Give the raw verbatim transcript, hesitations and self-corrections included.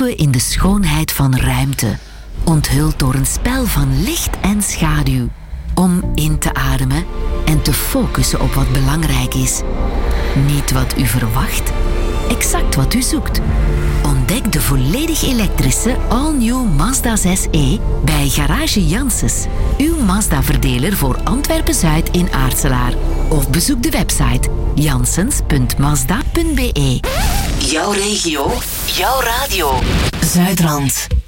vertoeven in de schoonheid van ruimte, onthuld door een spel van licht en schaduw. Om in te ademen en te focussen op wat belangrijk is. Niet wat u verwacht, exact wat u zoekt. Ontdek de volledig elektrische all-new Mazda zes e bij Garage Janssens, uw Mazda-verdeler voor Antwerpen-Zuid in Aartselaar. Of bezoek de website janssens punt mazda punt be. Jouw regio, jouw radio. Zuidrand.